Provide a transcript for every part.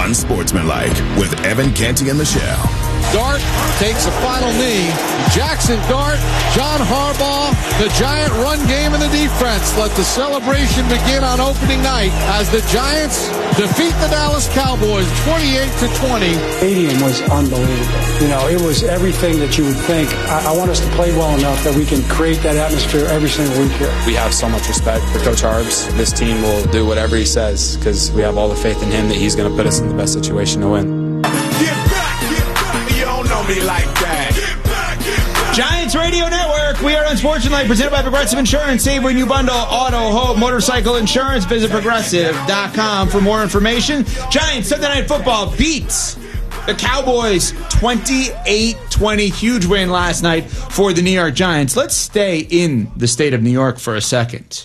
Unsportsmanlike with Evan Canty and Michelle. Dart takes a final knee. Jackson Dart, John Harbaugh, the Giant run game and the defense. Let the celebration begin on opening night as the Giants defeat the Dallas Cowboys 28-20. Stadium was unbelievable. You know, it was everything that you would think. I want us to play well enough that we can create that atmosphere every single week here. We have so much respect for Coach Harbs. This team will do whatever he says because we have all the faith in him that he's going to put us in the best situation to win. Me like that. Giants Radio Network. We are Unsportsmanlike, presented by Progressive Insurance. Save when you bundle auto, home, motorcycle insurance. Visit Progressive.com for more information. Giants Sunday Night Football beats the Cowboys 28-20. Huge win last night for the New York Giants. Let's stay in the state of New York for a second.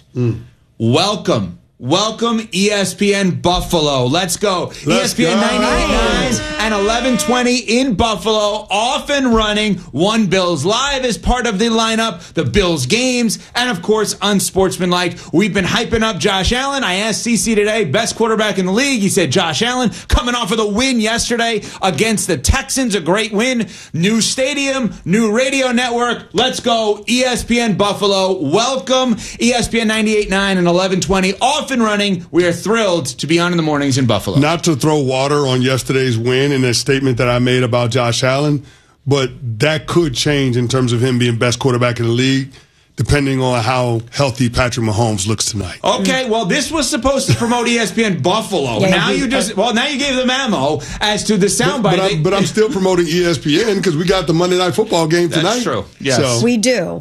Welcome, ESPN Buffalo. Let's go. ESPN 98.9 and 1120 in Buffalo, off and running. One Bills Live is part of the lineup, the Bills games, and of course, Unsportsmanlike. We've been hyping up Josh Allen. I asked CC today, best quarterback in the league. He said Josh Allen, coming off of the win yesterday against the Texans, a great win. New stadium, new radio network. Let's go, ESPN Buffalo. Welcome, ESPN 98.9 and 1120, off and running. We are thrilled to be on in the mornings in Buffalo. Not to throw water on yesterday's win and a statement that I made about Josh Allen, but that could change in terms of him being best quarterback in the league, depending on how healthy Patrick Mahomes looks tonight. Okay, well, this was supposed to promote ESPN Buffalo. Now you gave them ammo as to the soundbite. But I'm still promoting ESPN because we got the Monday Night Football game tonight. That's true. Yes. So. We do.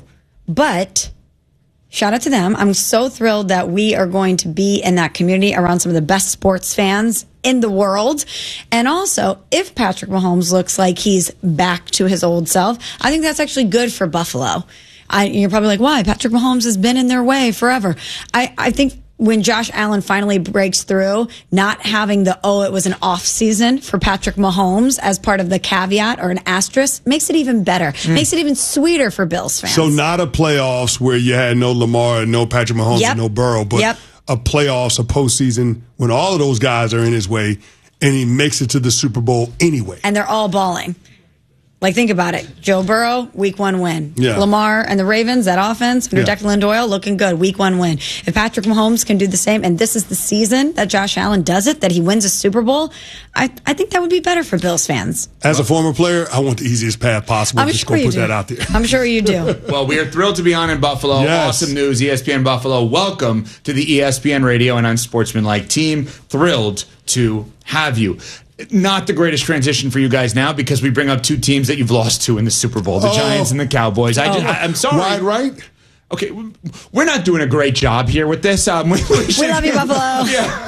But shout out to them. I'm so thrilled that we are going to be in that community around some of the best sports fans in the world. And also, if Patrick Mahomes looks like he's back to his old self, I think that's actually good for Buffalo. You're probably like, why? Patrick Mahomes has been in their way forever. I think when Josh Allen finally breaks through, not having it was an off season for Patrick Mahomes as part of the caveat or an asterisk makes it even better. Makes it even sweeter for Bills fans. So not a playoffs where you had no Lamar and no Patrick Mahomes and no Burrow, but a playoffs, a postseason when all of those guys are in his way and he makes it to the Super Bowl anyway. And they're all balling. Like, think about it. Joe Burrow, week 1 win. Yeah. Lamar and the Ravens, that offense, under Declan Doyle, looking good. Week 1 win. If Patrick Mahomes can do the same, and this is the season that Josh Allen does it, that he wins a Super Bowl, I think that would be better for Bills fans. As a former player, I want the easiest path possible. I'm Just sure go put do. that out there. I'm sure you do. Well, we are thrilled to be on in Buffalo. Yes. Awesome news, ESPN Buffalo. Welcome to the ESPN Radio and Unsportsmanlike team. Thrilled to have you. Not the greatest transition for you guys now because we bring up two teams that you've lost to in the Super Bowl, the Giants and the Cowboys. I'm sorry. Right? Okay, we're not doing a great job here with this. We love you, Buffalo.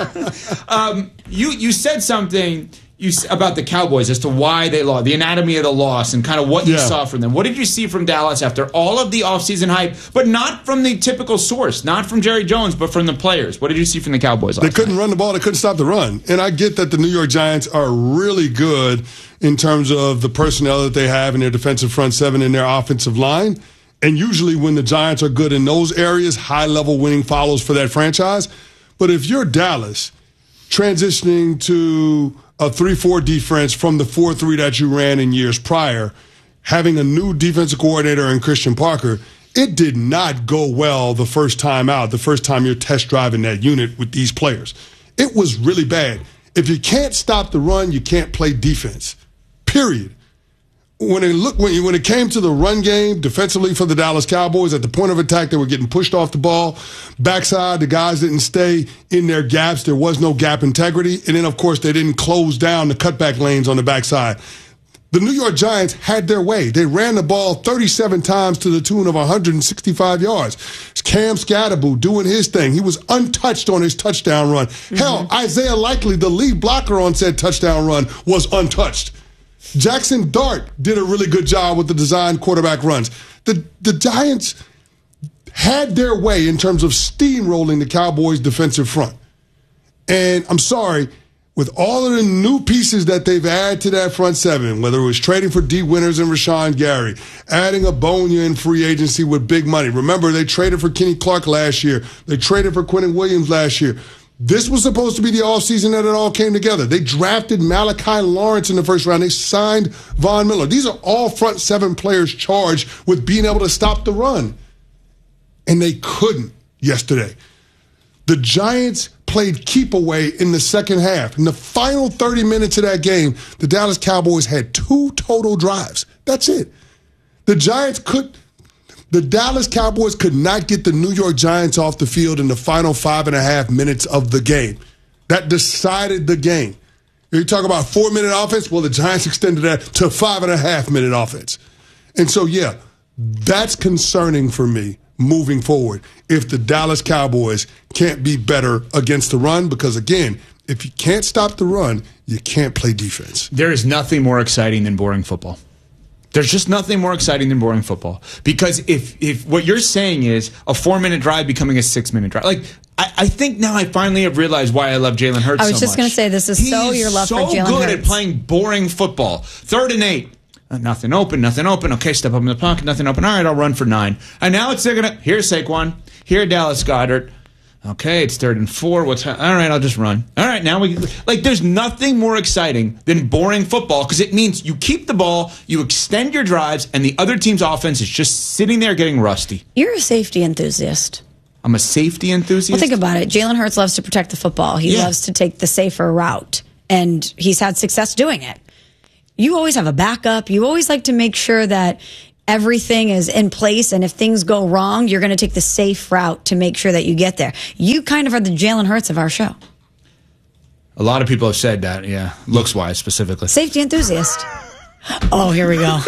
Yeah. You said something about the Cowboys as to why they lost, the anatomy of the loss, and kind of what you saw from them. What did you see from Dallas after all of the offseason hype, but not from the typical source, not from Jerry Jones, but from the players? What did you see from the Cowboys last night? They couldn't run the ball. They couldn't stop the run. And I get that the New York Giants are really good in terms of the personnel that they have in their defensive front seven and their offensive line. And usually when the Giants are good in those areas, high-level winning follows for that franchise. But if you're Dallas transitioning to a 3-4 defense from the 4-3 that you ran in years prior, having a new defensive coordinator in Christian Parker, it did not go well the first time out, the first time you're test driving that unit with these players. It was really bad. If you can't stop the run, you can't play defense, period. When it came to the run game defensively for the Dallas Cowboys, at the point of attack, they were getting pushed off the ball. Backside, the guys didn't stay in their gaps. There was no gap integrity. And then, of course, they didn't close down the cutback lanes on the backside. The New York Giants had their way. They ran the ball 37 times to the tune of 165 yards. Cam Scatterbo doing his thing. He was untouched on his touchdown run. Hell, Isaiah Likely, the lead blocker on said touchdown run, was untouched. Jackson Dart did a really good job with the design quarterback runs. The Giants had their way in terms of steamrolling the Cowboys' defensive front. And I'm sorry, with all of the new pieces that they've added to that front seven, whether it was trading for D. Winters and Rashawn Gary, adding Abonia in free agency with big money. Remember, they traded for Kenny Clark last year. They traded for Quentin Williams last year. This was supposed to be the offseason that it all came together. They drafted Malachi Lawrence in the first round. They signed Von Miller. These are all front seven players charged with being able to stop the run. And they couldn't yesterday. The Giants played keep away in the second half. In the final 30 minutes of that game, the Dallas Cowboys had 2 total drives. That's it. The Dallas Cowboys could not get the New York Giants off the field in the final 5.5 minutes of the game. That decided the game. You talk about 4-minute offense, well, the Giants extended that to 5.5-minute offense. And so, yeah, that's concerning for me moving forward if the Dallas Cowboys can't be better against the run, because, again, if you can't stop the run, you can't play defense. There is nothing more exciting than boring football. There's just nothing more exciting than boring football. Because if what you're saying is a 4-minute drive becoming a 6-minute drive, like I think now I finally have realized why I love Jalen Hurts so much. I was just going to say, this is your love for Jalen Hurts. He's so good at playing boring football. 3rd and 8. Nothing open. Okay, step up in the pocket. Nothing open. All right, I'll run for 9. And now it's here's Saquon. Here, Dallas Goedert. Okay, it's 3rd and 4. All right, I'll just run. All right, now there's nothing more exciting than boring football, because it means you keep the ball, you extend your drives, and the other team's offense is just sitting there getting rusty. You're a safety enthusiast. I'm a safety enthusiast? Well, think about it. Jalen Hurts loves to protect the football. He loves to take the safer route, and he's had success doing it. You always have a backup. You always like to make sure that everything is in place, and if things go wrong, you're going to take the safe route to make sure that you get there. You kind of are the Jalen Hurts of our show. A lot of people have said that, yeah, looks-wise specifically. Safety enthusiast. Oh, here we go.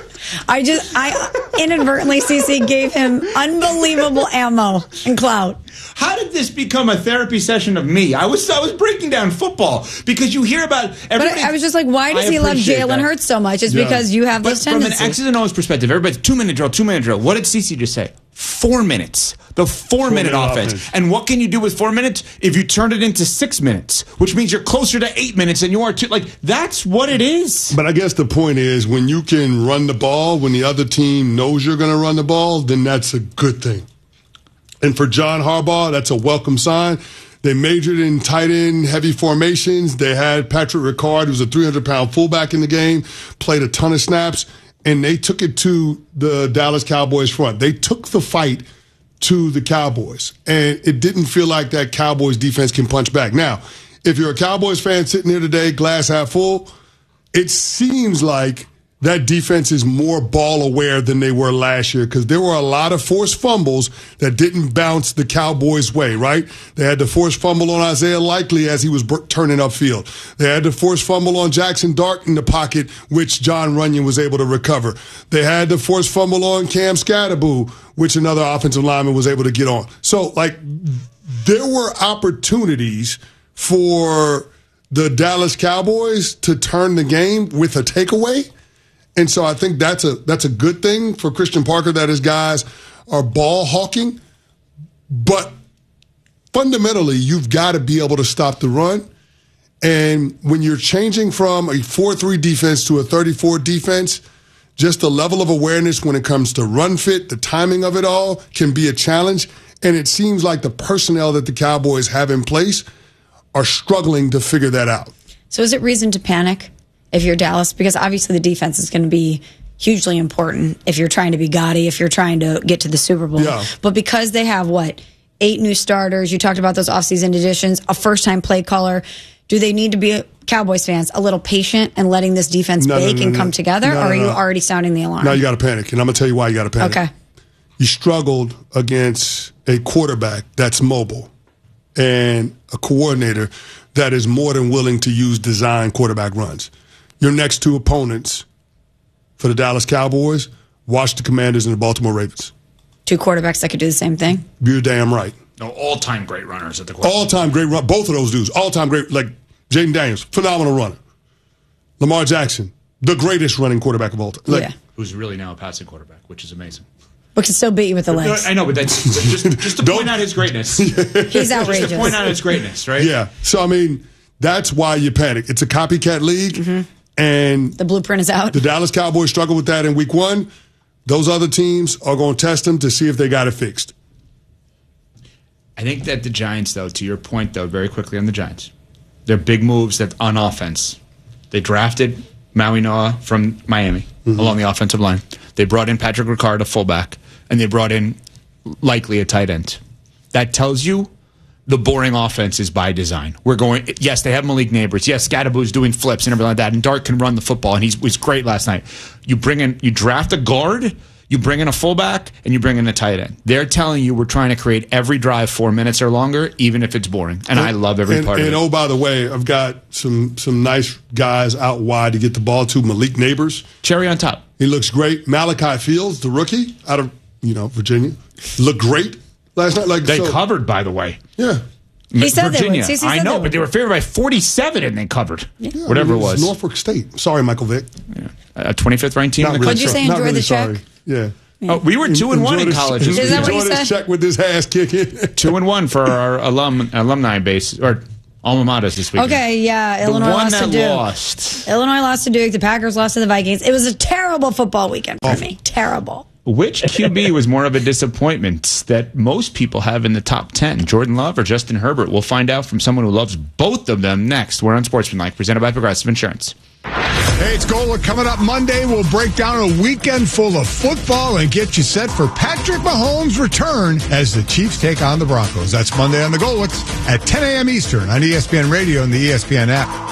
I inadvertently, CC, gave him unbelievable ammo and clout. How did this become a therapy session of me? I was breaking down football because you hear about everybody. But I was just like, why does he love Jalen Hurts so much? It's because you have those tendencies. From an X's and O's perspective, everybody's 2-minute drill. What did CC just say? 4 minutes. The 4-minute offense. And what can you do with 4 minutes if you turn it into 6 minutes, which means you're closer to 8 minutes than you are to, that's what it is. But I guess the point is, when you can run the ball, when the other team knows you're going to run the ball, then that's a good thing. And for John Harbaugh, that's a welcome sign. They majored in tight end heavy formations. They had Patrick Ricard, who's a 300-pound fullback in the game, played a ton of snaps, and they took it to the Dallas Cowboys front. They took the fight to the Cowboys, and it didn't feel like that Cowboys defense can punch back. Now, if you're a Cowboys fan sitting here today, glass half full, it seems like that defense is more ball aware than they were last year, because there were a lot of forced fumbles that didn't bounce the Cowboys' way, right? They had the forced fumble on Isaiah Likely as he was turning upfield. They had the forced fumble on Jackson Dart in the pocket, which John Runyon was able to recover. They had the forced fumble on Cam Scatterboo, which another offensive lineman was able to get on. So, there were opportunities for the Dallas Cowboys to turn the game with a takeaway. And so I think that's a good thing for Christian Parker, that his guys are ball hawking. But fundamentally, you've got to be able to stop the run. And when you're changing from a 4-3 defense to a 34 defense, just the level of awareness when it comes to run fit, the timing of it all can be a challenge. And it seems like the personnel that the Cowboys have in place are struggling to figure that out. So is it reason to panic if you're Dallas? Because obviously the defense is going to be hugely important if you're trying to be gaudy, if you're trying to get to the Super Bowl. Yeah. But because they have, 8 new starters, you talked about those offseason additions, a first-time play caller, do they need to be, Cowboys fans, a little patient and letting this defense bake and come together? Or are you already sounding the alarm? Now you got to panic, and I'm going to tell you why you got to panic. Okay. You struggled against a quarterback that's mobile and a coordinator that is more than willing to use design quarterback runs. Your next 2 opponents for the Dallas Cowboys, Washington Commanders and the Baltimore Ravens. 2 quarterbacks that could do the same thing? You're damn right. No, all-time great runners at the quarterback. All-time great run. Both of those dudes. All-time great. Like Jaden Daniels, phenomenal runner. Lamar Jackson, the greatest running quarterback of all time. Who's really now a passing quarterback, which is amazing. But can still beat you with the legs. I know, but that's just to point out his greatness. He's outrageous. Just to point out his greatness, right? Yeah. So, that's why you panic. It's a copycat league. Mm-hmm. And the blueprint is out. The Dallas Cowboys struggled with that in week 1. Those other teams are going to test them to see if they got it fixed. I think that the Giants, though, to your point, though, very quickly on the Giants, they're big moves that on offense. They drafted Maui Noa from Miami along the offensive line. They brought in Patrick Ricard, a fullback, and they brought in likely a tight end. That tells you the boring offense is by design. Yes, they have Malik Neighbors. Yes, Scadaboo's doing flips and everything like that, and Dart can run the football, and he was great last night. You draft a guard, you bring in a fullback, and you bring in a tight end. They're telling you we're trying to create every drive 4 minutes or longer, even if it's boring. And I love every part of it. And oh, by the way, I've got some nice guys out wide to get the ball to. Malik Neighbors. Cherry on top. He looks great. Malachi Fields, the rookie out of Virginia, looked great last night. They covered, by the way. Yeah. He said Virginia. they would. I know, but they were favored by 47 and they covered. Yeah, whatever it was. Norfolk State. Sorry, Michael Vick. Yeah. A 25th ranked team in the country. What'd you say, enjoy the check? Yeah. Oh, we were 2-1 in college. Is that what you said? Check with this ass kicking. 2-1 for our alumni base, or alma maters this week. Okay, yeah. The Illinois one lost to that Duke. lost. Illinois lost to Duke. The Packers lost to the Vikings. It was a terrible football weekend for me. Terrible. Which QB was more of a disappointment that most people have in the top 10? Jordan Love or Justin Herbert? We'll find out from someone who loves both of them next. We're on Sportsmanlike, presented by Progressive Insurance. Hey, it's Gola. Coming up Monday, we'll break down a weekend full of football and get you set for Patrick Mahomes' return as the Chiefs take on the Broncos. That's Monday on the Golwitz at 10 a.m. Eastern on ESPN Radio and the ESPN app.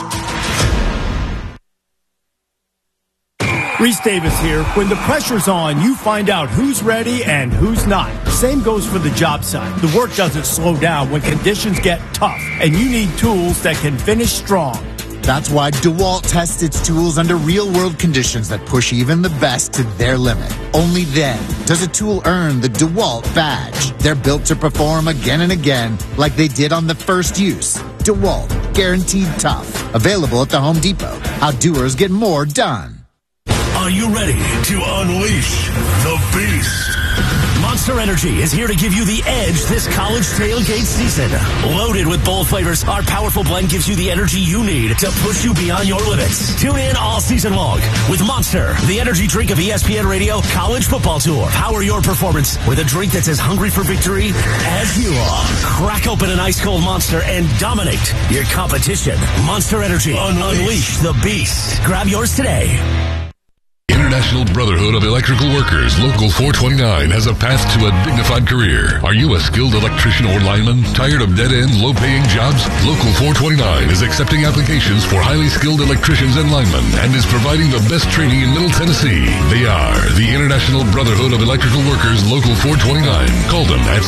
Reese Davis here. When the pressure's on, you find out who's ready and who's not. Same goes for the job site. The work doesn't slow down when conditions get tough, and you need tools that can finish strong. That's why DeWalt tests its tools under real-world conditions that push even the best to their limit. Only then does a tool earn the DeWalt badge. They're built to perform again and again like they did on the first use. DeWalt, guaranteed tough. Available at the Home Depot. How doers get more done. Are you ready to unleash the beast? Monster Energy is here to give you the edge this college tailgate season. Loaded with bold flavors, our powerful blend gives you the energy you need to push you beyond your limits. Tune in all season long with Monster, the energy drink of ESPN Radio College Football Tour. Power your performance with a drink that's as hungry for victory as you are. Crack open an ice-cold Monster and dominate your competition. Monster Energy. Unleash the beast. Grab yours today. International Brotherhood of Electrical Workers, Local 429, has a path to a dignified career. Are you a skilled electrician or lineman? Tired of dead-end, low-paying jobs? Local 429 is accepting applications for highly skilled electricians and linemen and is providing the best training in Middle Tennessee. They are the International Brotherhood of Electrical Workers, Local 429. Call them at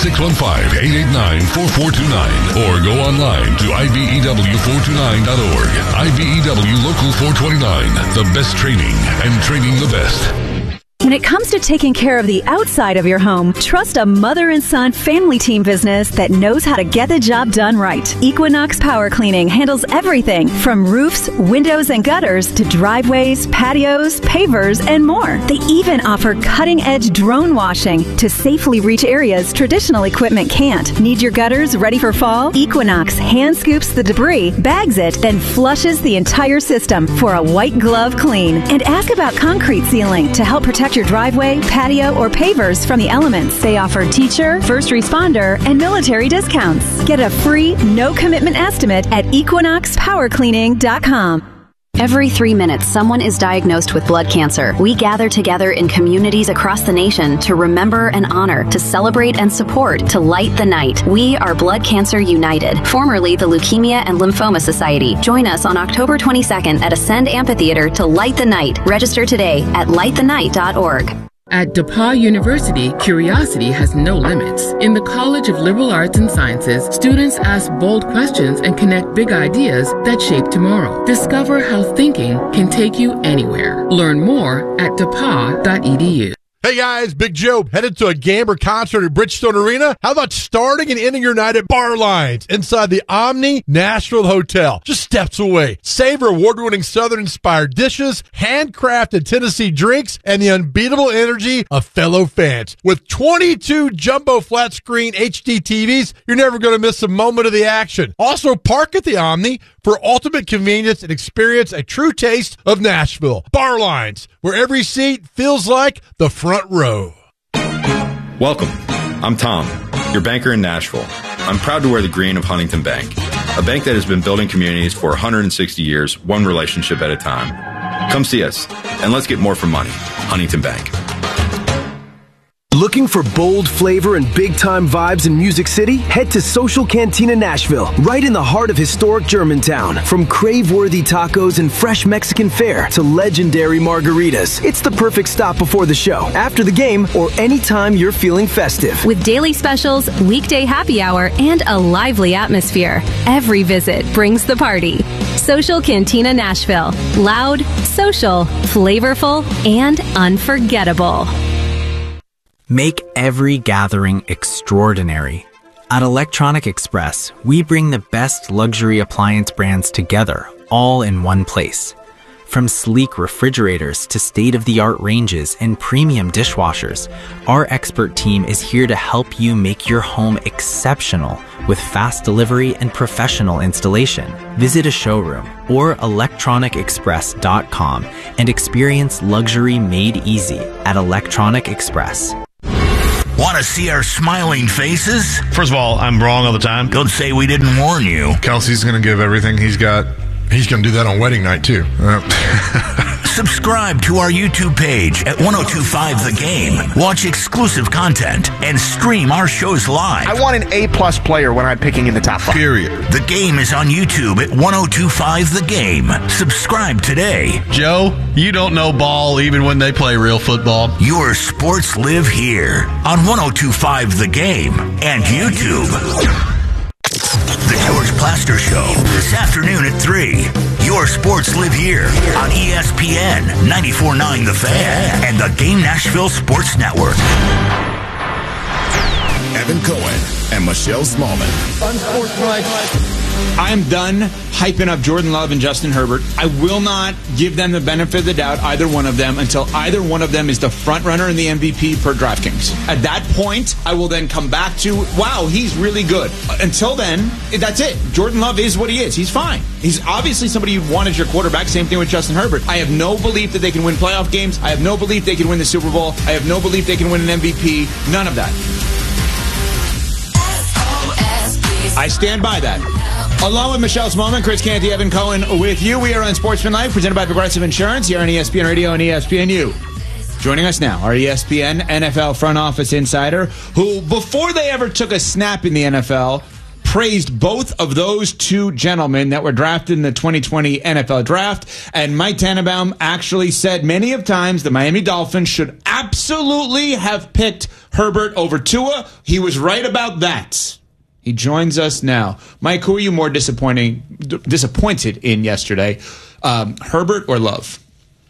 615-889-4429 or go online to IBEW429.org. IBEW Local 429, the best training and training the best. When it comes to taking care of the outside of your home, trust a mother and son family team business that knows how to get the job done right. Equinox Power Cleaning handles everything from roofs, windows, and gutters to driveways, patios, pavers, and more. They even offer cutting-edge drone washing to safely reach areas traditional equipment can't. Need your gutters ready for fall? Equinox hand scoops the debris, bags it, then flushes the entire system for a white glove clean. And ask about concrete sealing to help protect your driveway, patio, or pavers from the elements. They offer teacher, first responder, and military discounts. Get a free, no-commitment estimate at equinoxpowercleaning.com. Every 3 minutes, someone is diagnosed with blood cancer. We gather together in communities across the nation to remember and honor, to celebrate and support, to light the night. We are Blood Cancer United, formerly the Leukemia and Lymphoma Society. Join us on October 22nd at Ascend Amphitheater to light the night. Register today at lightthenight.org. At DePauw University, curiosity has no limits. In the College of Liberal Arts and Sciences, students ask bold questions and connect big ideas that shape tomorrow. Discover how thinking can take you anywhere. Learn more at depaw.edu. Hey guys, Big Joe, headed to a Gamber concert at Bridgestone Arena? How about starting and ending your night at Bar Lines inside the Omni Nashville Hotel, just steps away? Savor award-winning Southern-inspired dishes, handcrafted Tennessee drinks, and the unbeatable energy of fellow fans. With 22 jumbo flat-screen HD TVs, you're never going to miss a moment of the action. Also, park at the Omni for ultimate convenience and experience a true taste of Nashville. Bar Lines, where every seat feels like the front row. Welcome. I'm Tom, your banker in Nashville. I'm proud to wear the green of Huntington Bank, a bank that has been building communities for 160 years, one relationship at a time. Come see us, and let's get more for money. Huntington Bank. Looking for bold flavor and big-time vibes in Music City? Head to Social Cantina Nashville, right in the heart of historic Germantown. From crave-worthy tacos and fresh Mexican fare to legendary margaritas, it's the perfect stop before the show, after the game, or anytime you're feeling festive. With daily specials, weekday happy hour, and a lively atmosphere, every visit brings the party. Social Cantina Nashville. Loud, social, flavorful, and unforgettable. Make every gathering extraordinary. At Electronic Express, we bring the best luxury appliance brands together, all in one place. From sleek refrigerators to state-of-the-art ranges and premium dishwashers, our expert team is here to help you make your home exceptional with fast delivery and professional installation. Visit a showroom or electronicexpress.com and experience luxury made easy at Electronic Express. Want to see our smiling faces? First of all, I'm wrong all the time. Don't say we didn't warn you. Kelsey's going to give everything he's got. He's going to do that on wedding night, too. Subscribe to our YouTube page at 1025 The Game. Watch exclusive content and stream our shows live. I want an A-plus player when I'm picking in the top 5. Period. The Game is on YouTube at 1025 The Game. Subscribe today. Joe, you don't know ball even when they play real football. Your sports live here on 1025 The Game and YouTube. The George Plaster Show, this afternoon at 3. Your sports live here on ESPN 94.9 The Fan and the Game Nashville Sports Network. Evan Cohen and Michelle Smallman. Unsportsmanlike. I'm done hyping up Jordan Love and Justin Herbert. I will not give them the benefit of the doubt, either one of them, until either one of them is the front runner in the MVP per DraftKings. At that point, I will then come back to, wow, he's really good. Until then, that's it. Jordan Love is what he is. He's fine. He's obviously somebody you want as your quarterback. Same thing with Justin Herbert. I have no belief that they can win playoff games. I have no belief they can win the Super Bowl. I have no belief they can win an MVP. None of that. I stand by that. Along with Michelle Smallman, Chris Canty, Evan Cohen with you. We are on Sportsmanlike, presented by Progressive Insurance here on ESPN Radio and ESPNU. Joining us now, our ESPN NFL front office insider, who, before they ever took a snap in the NFL, praised both of those two gentlemen that were drafted in the 2020 NFL Draft. And Mike Tannenbaum actually said many of times the Miami Dolphins should absolutely have picked Herbert over Tua. He was right about that. He joins us now. Mike, who are you more disappointed in yesterday, Herbert or Love?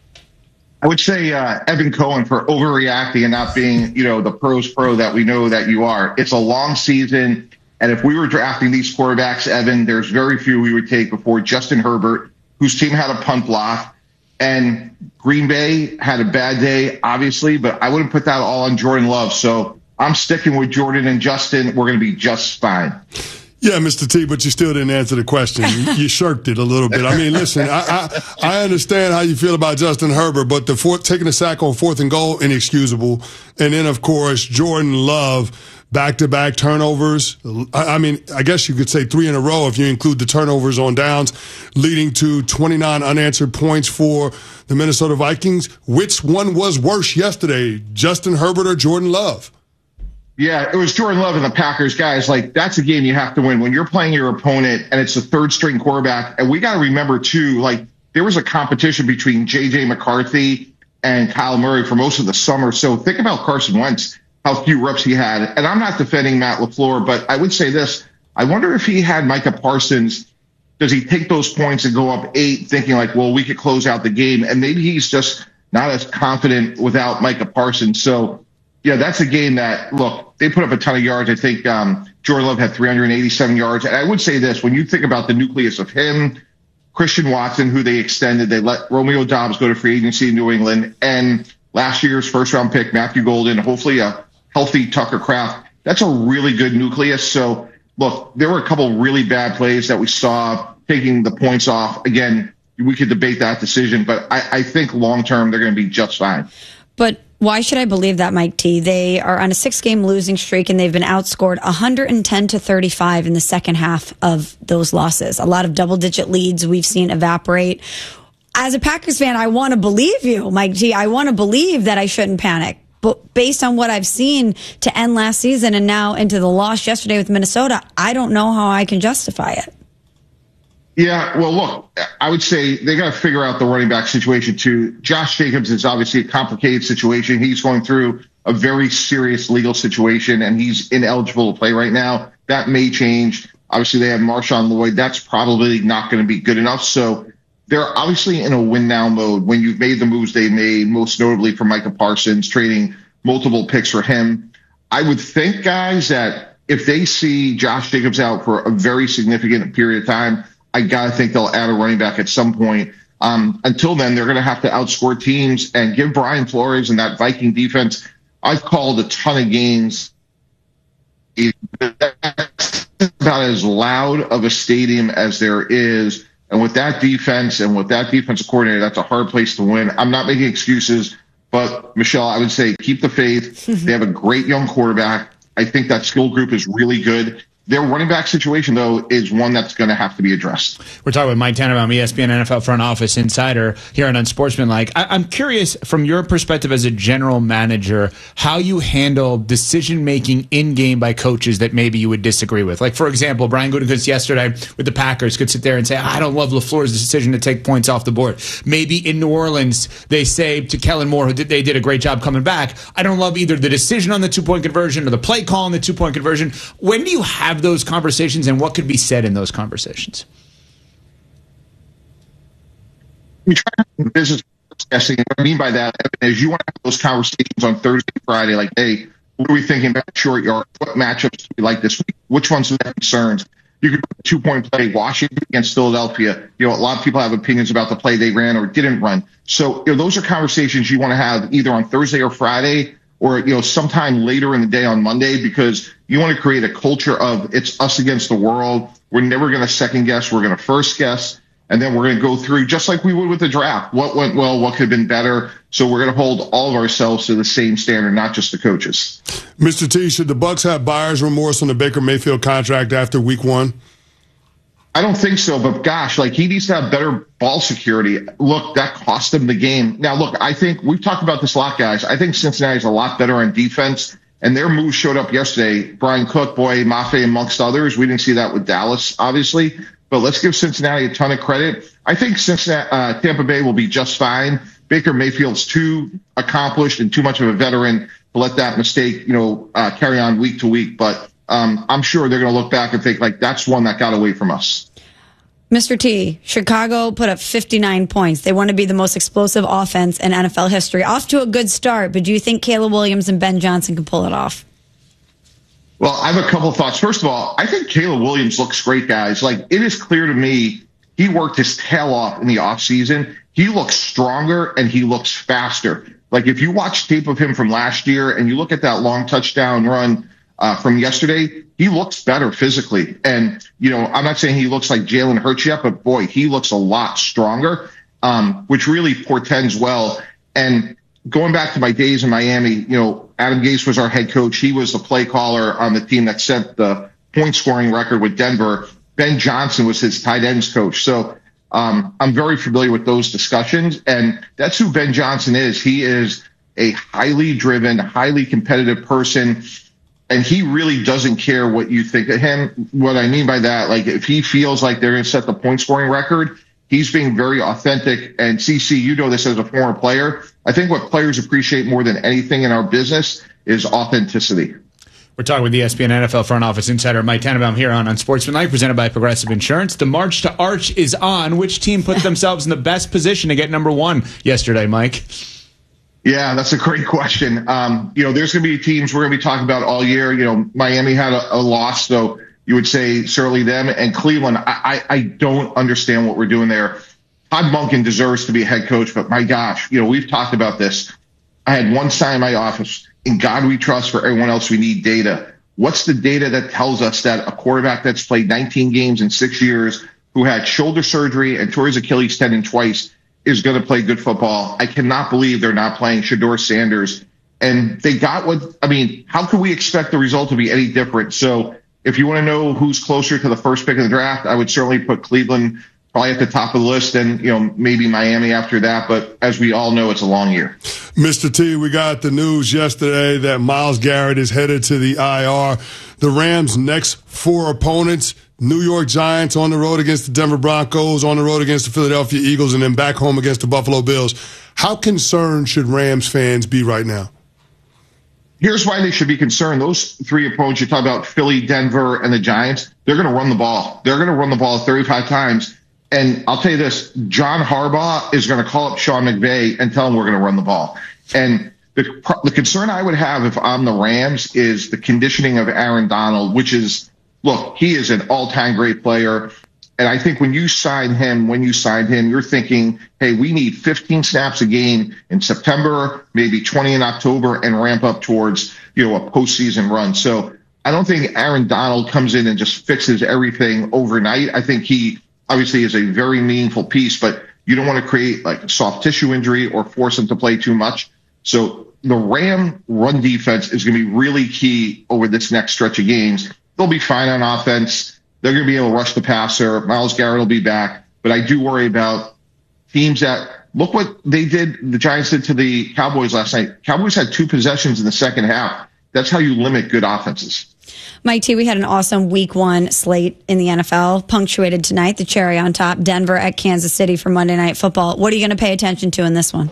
I would say Evan Cohen for overreacting and not being, the pros pro that we know that you are. It's a long season, and if we were drafting these quarterbacks, Evan, there's very few we would take before Justin Herbert, whose team had a punt block, and Green Bay had a bad day, obviously, but I wouldn't put that all on Jordan Love. So I'm sticking with Jordan and Justin. We're going to be just fine. Yeah, Mr. T, but you still didn't answer the question. You shirked it a little bit. I mean, listen, I understand how you feel about Justin Herbert, but taking a sack on 4th and goal, inexcusable. And then, of course, Jordan Love, back-to-back turnovers. I mean, I guess you could say 3 in a row if you include the turnovers on downs, leading to 29 unanswered points for the Minnesota Vikings. Which one was worse yesterday, Justin Herbert or Jordan Love? Yeah, it was Jordan Love and the Packers, guys. That's a game you have to win. When you're playing your opponent and it's a third-string quarterback, and we got to remember, too, there was a competition between J.J. McCarthy and Kyle Murray for most of the summer. So think about Carson Wentz, how few reps he had. And I'm not defending Matt LaFleur, but I would say this. I wonder if he had Micah Parsons, does he take those points and go up 8 thinking we could close out the game? And maybe he's just not as confident without Micah Parsons. So, yeah, that's a game that, look, they put up a ton of yards. I think Jordan Love had 387 yards. And I would say this, when you think about the nucleus of him, Christian Watson, who they extended, they let Romeo Doubs go to free agency in New England, and last year's first-round pick, Matthew Golden, hopefully a healthy Tucker Kraft. That's a really good nucleus. So, look, there were a couple really bad plays that we saw taking the points off. Again, we could debate that decision, but I think long-term they're going to be just fine. But Why should I believe that, Mike T? They are on a 6-game losing streak, and they've been outscored 110-35 in the second half of those losses. A lot of double-digit leads we've seen evaporate. As a Packers fan, I want to believe you, Mike T. I want to believe that I shouldn't panic. But based on what I've seen to end last season and now into the loss yesterday with Minnesota, I don't know how I can justify it. Yeah, well, look, I would say they got to figure out the running back situation too. Josh Jacobs is obviously a complicated situation. He's going through a very serious legal situation, and he's ineligible to play right now. That may change. Obviously, they have Marshawn Lloyd. That's probably not going to be good enough. So they're obviously in a win-now mode when you've made the moves they made, most notably for Micah Parsons, trading multiple picks for him. I would think, guys, that if they see Josh Jacobs out for a very significant period of time, I got to think they'll add a running back at some point. Until then, they're going to have to outscore teams and give Brian Flores and that Viking defense. I've called a ton of games. That's about as loud of a stadium as there is. And with that defense and with that defensive coordinator, that's a hard place to win. I'm not making excuses, but Michelle, I would say keep the faith. They have a great young quarterback. I think that skill group is really good. Their running back situation, though, is one that's going to have to be addressed. We're talking with Mike Tannenbaum, ESPN NFL front office insider here on Unsportsmanlike. I'm curious, from your perspective as a general manager, how you handle decision-making in-game by coaches that maybe you would disagree with. Like, for example, Brian Gutekunst yesterday with the Packers could sit there and say, I don't love LaFleur's decision to take points off the board. Maybe in New Orleans, they say to Kellen Moore, they did a great job coming back, I don't love either the decision on the two-point conversion or the play call on the two-point conversion. When do you have those conversations, and what could be said in those conversations? We try to have business guessing. What I mean by that is you want to have those conversations on Thursday, Friday, like, hey, what are we thinking about short yard? What matchups do we like this week? Which ones are the concerns? You could put a 2-point play, Washington against Philadelphia. A lot of people have opinions about the play they ran or didn't run. So those are conversations you want to have either on Thursday or Friday, or sometime later in the day on Monday, because you want to create a culture of it's us against the world. We're never going to second guess. We're going to first guess, and then we're going to go through just like we would with the draft. What went well? What could have been better? So we're going to hold all of ourselves to the same standard, not just the coaches. Mr. T, should the Bucs have buyer's remorse on the Baker Mayfield contract after week 1? I don't think so, but gosh, he needs to have better ball security. Look, that cost him the game. Now, look, I think we've talked about this a lot, guys. I think Cincinnati's a lot better on defense, and their moves showed up yesterday. Brian Cook, Boye Mafe, amongst others. We didn't see that with Dallas, obviously, but let's give Cincinnati a ton of credit. I think Tampa Bay will be just fine. Baker Mayfield's too accomplished and too much of a veteran to let that mistake, carry on week to week, but I'm sure they're going to look back and think that's one that got away from us. Mr. T, Chicago put up 59 points. They want to be the most explosive offense in NFL history. Off to a good start, but do you think Caleb Williams and Ben Johnson can pull it off? Well, I have a couple of thoughts. First of all, I think Caleb Williams looks great, guys. It is clear to me he worked his tail off in the offseason. He looks stronger and he looks faster. If you watch tape of him from last year and you look at that long touchdown run from yesterday, he looks better physically. And, I'm not saying he looks like Jalen Hurts yet, but boy, he looks a lot stronger, which really portends well. And going back to my days in Miami, Adam Gase was our head coach. He was the play caller on the team that set the point scoring record with Denver. Ben Johnson was his tight ends coach. So I'm very familiar with those discussions. And that's who Ben Johnson is. He is a highly driven, highly competitive person. And he really doesn't care what you think of him. What I mean by that, if he feels like they're going to set the point scoring record, he's being very authentic. And CC, you know this as a former player. I think what players appreciate more than anything in our business is authenticity. We're talking with ESPN NFL front office insider Mike Tannenbaum here on Unsportsmanlike, presented by Progressive Insurance. The March to Arch is on. Which team put themselves in the best position to get number 1 yesterday, Mike? Yeah, that's a great question. There's going to be teams we're going to be talking about all year. Miami had a loss, so you would say certainly them. And Cleveland, I don't understand what we're doing there. Todd Monken deserves to be a head coach, but my gosh, we've talked about this. I had one sign in my office: in God we trust, for everyone else we need data. What's the data that tells us that a quarterback that's played 19 games in 6 years, who had shoulder surgery and tore his Achilles tendon twice, is going to play good football. I cannot believe they're not playing Shedeur Sanders. And they got how could we expect the result to be any different? So if you want to know who's closer to the first pick of the draft, I would certainly put Cleveland probably at the top of the list, and maybe Miami after that. But as we all know, it's a long year. Mr. T, we got the news yesterday that Myles Garrett is headed to the IR. The Rams' next 4 opponents: New York Giants on the road against the Denver Broncos, on the road against the Philadelphia Eagles, and then back home against the Buffalo Bills. How concerned should Rams fans be right now? Here's why they should be concerned. Those 3 opponents you talk about, Philly, Denver, and the Giants, they're going to run the ball. They're going to run the ball 35 times. And I'll tell you this, John Harbaugh is going to call up Sean McVay and tell him we're going to run the ball. And the concern I would have if I'm the Rams is the conditioning of Aaron Donald, which is, look, he is an all-time great player. And I think when you signed him, you're thinking, hey, we need 15 snaps a game in September, maybe 20 in October, and ramp up towards, a postseason run. So I don't think Aaron Donald comes in and just fixes everything overnight. I think he obviously is a very meaningful piece, but you don't want to create like a soft tissue injury or force him to play too much. So the Ram run defense is going to be really key over this next stretch of games. They'll be fine on offense. They're going to be able to rush the passer. Myles Garrett will be back. But I do worry about teams that look what they did, the Giants did to the Cowboys last night. Cowboys had 2 possessions in the second half. That's how you limit good offenses. Mike T, we had an awesome week 1 slate in the NFL, punctuated tonight, the cherry on top, Denver at Kansas City for Monday Night Football. What are you going to pay attention to in this one?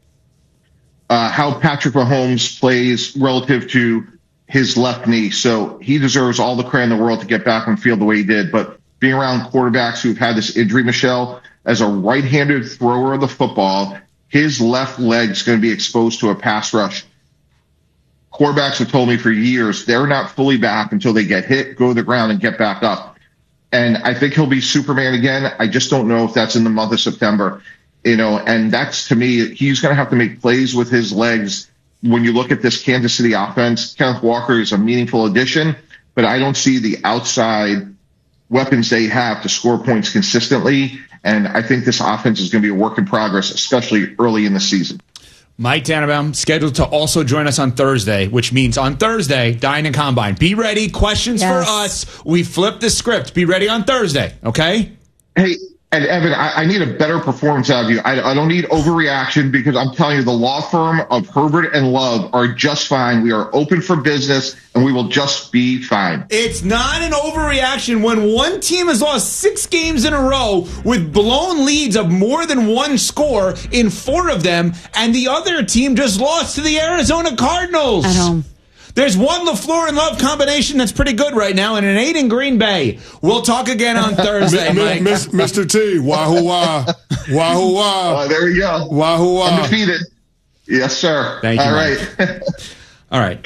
How Patrick Mahomes plays relative to his left knee. So he deserves all the credit in the world to get back on field the way he did. But being around quarterbacks who've had this injury, Michelle, as a right-handed thrower of the football, his left leg's going to be exposed to a pass rush. Quarterbacks have told me for years they're not fully back until they get hit, go to the ground, and get back up. And I think he'll be Superman again. I just don't know if that's in the month of September. And that's, to me, he's going to have to make plays with his legs. When you look at this Kansas City offense, Kenneth Walker is a meaningful addition, but I don't see the outside weapons they have to score points consistently. And I think this offense is going to be a work in progress, especially early in the season. Mike Tannenbaum scheduled to also join us on Thursday, which means on Thursday, Dine and Combine. Be ready. Questions for us. We flipped the script. Be ready on Thursday, okay? Hey, and Evan, I need a better performance out of you. I don't need overreaction, because I'm telling you, the law firm of Herbert and Love are just fine. We are open for business, and we will just be fine. It's not an overreaction when one team has lost 6 games in a row with blown leads of more than 1 score in 4 of them, and the other team just lost to the Arizona Cardinals. At home. There's one LaFleur and Love combination that's pretty good right now, and an 8 in Green Bay. We'll talk again on Thursday, Mike. Mr. T, wahoo wah. Wahoo wah. There we go. Wahoo wah. Undefeated. Yes, sir. Thank you, All Mike. right. All right.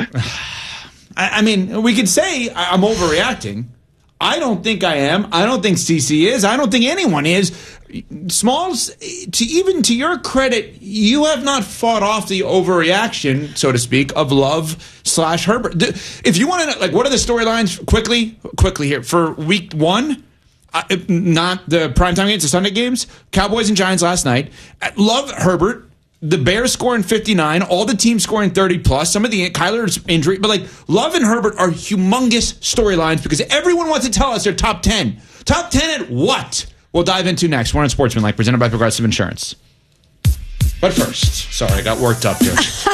I mean, we could say I'm overreacting. I don't think I am. I don't think CC is. I don't think anyone is. Smalls, to your credit, you have not fought off the overreaction, so to speak, of Love/Herbert. If you want to know, like, what are the storylines quickly here for week 1? Not the primetime games, the Sunday games. Cowboys and Giants last night. Love, Herbert. The Bears scoring 59, all the teams scoring 30 plus, some of the Kyler's injury, but like Love and Herbert are humongous storylines because everyone wants to tell us they're top 10. Top 10 at what? We'll dive into next. We're on Sportsmanlike, presented by Progressive Insurance. But first, sorry, I got worked up here.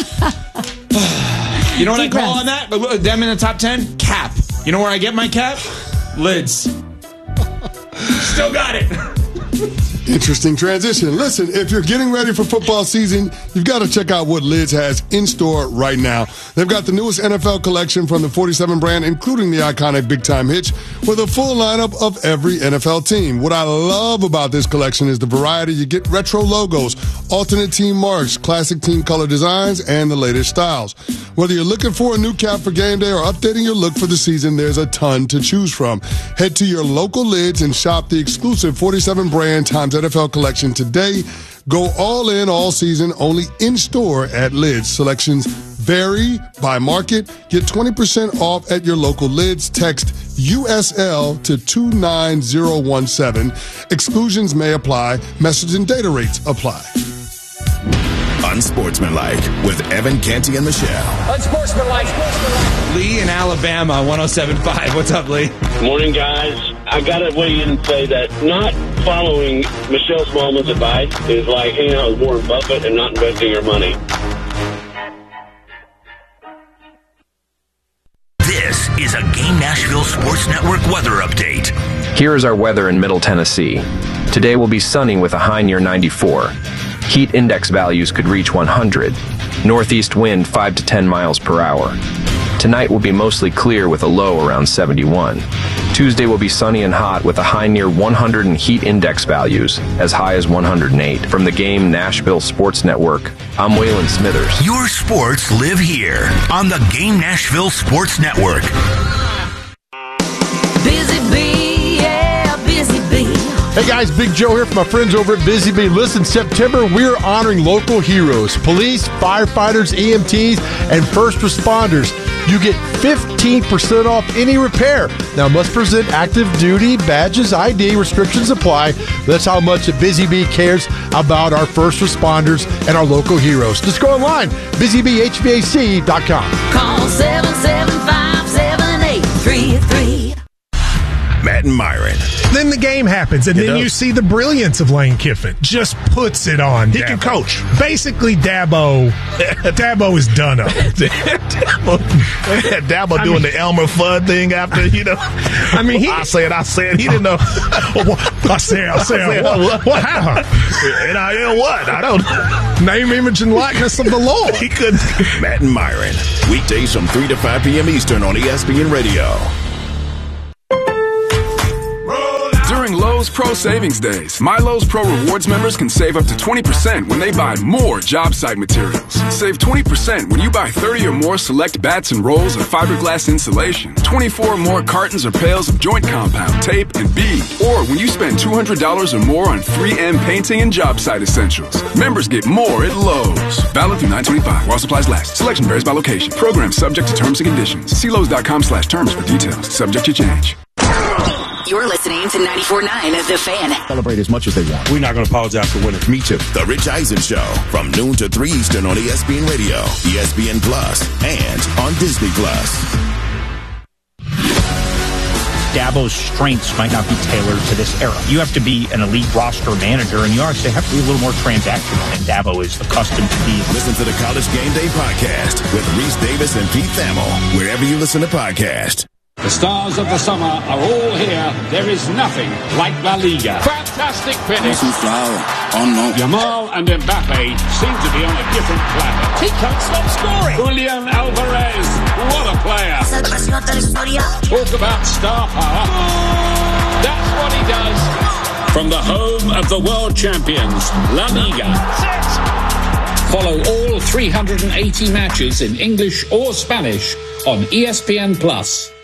You know what I call on that? Them in the top 10? Cap. You know where I get my cap? Lids. Still got it. Interesting transition. Listen, if you're getting ready for football season, you've got to check out what Lids has in store right now. They've got the newest NFL collection from the 47 brand, including the iconic Big Time Hitch, with a full lineup of every NFL team. What I love about this collection is the variety. You get retro logos, alternate team marks, classic team color designs, and the latest styles. Whether you're looking for a new cap for game day or updating your look for the season, there's a ton to choose from. Head to your local Lids and shop the exclusive 47 brand times NFL collection today. Go all in all season, only in store at Lids. Selections vary by market. Get 20% off at your local lids. Text USL to 29017. Exclusions may apply. Message and data rates apply. Unsportsmanlike with Evan, Canty, and Michelle. Unsportsmanlike. Lee in Alabama, 107.5. What's up, Lee? Morning, guys. I got to weigh in and say that not following Michelle Smallman's advice is like hanging out with Warren Buffett and not investing your money. This is a Game Nashville Sports Network weather update. Here is our weather in Middle Tennessee. Today will be sunny with a high near 94. Heat index values could reach 100. Northeast wind 5 to 10 miles per hour. Tonight will be mostly clear with a low around 71. Tuesday will be sunny and hot with a high near 100 and heat index values as high as 108. From the Game Nashville Sports Network, I'm Waylon Smithers. Your sports live here on the Game Nashville Sports Network. Busy Bee, yeah, Busy Bee. Hey guys, Big Joe here from my friends over at Busy Bee. Listen, September, we're honoring local heroes, police, firefighters, EMTs, and first responders. You get 15% off any repair. Now, must present active duty badges, ID, restrictions apply. That's how much Busy Bee cares about our first responders and our local heroes. Just go online, busybhvac.com. Call 775-7833. Matt and Myron. Then the game happens, and then you see the brilliance of Lane Kiffin. Just puts it on. He can coach. Basically, Dabo is done-o. Dabo doing the Elmer Fudd thing after, I mean, I said, he didn't know. I said, what happened? NIL what? I don't know. Name, image, and likeness of the Lord. He couldn't. Matt and Myron. Weekdays from 3 to 5 p.m. Eastern on ESPN Radio. During Lowe's Pro Savings Days, My Lowe's Pro Rewards members can save up to 20% when they buy more job site materials. Save 20% when you buy 30 or more select bats and rolls of fiberglass insulation, 24 or more cartons or pails of joint compound, tape, and bead, or when you spend $200 or more on 3M painting and job site essentials. Members get more at Lowe's. Valid through 9/25 while supplies last. Selection varies by location. Program subject to terms and conditions. See Lowe's.com/terms for details. Subject to change. You're listening to 94.9 The Fan. Celebrate as much as they want. We're not going to apologize for winning. Me too. The Rich Eisen Show from noon to 3 Eastern on ESPN Radio, ESPN Plus, and on Disney Plus. Dabo's strengths might not be tailored to this era. You have to be an elite roster manager, and you actually have to be a little more transactional than Dabo is accustomed to being. Listen to the College Game Day podcast with Reese Davis and Pete Thamel, wherever you listen to podcasts. The stars of the summer are all here. There is nothing like La Liga. Fantastic finish. Yamal and Mbappe seem to be on a different planet. He can't stop scoring. Julian Alvarez, what a player. Talk about star power. That's what he does. From the home of the world champions, La Liga. Follow all 380 matches in English or Spanish on ESPN Plus.